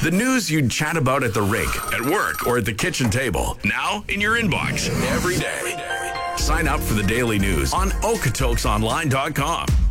The news you'd chat about at the rink, at work, or at the kitchen table. Now in your inbox every day. Sign up for the daily news on Okotoksonline.com.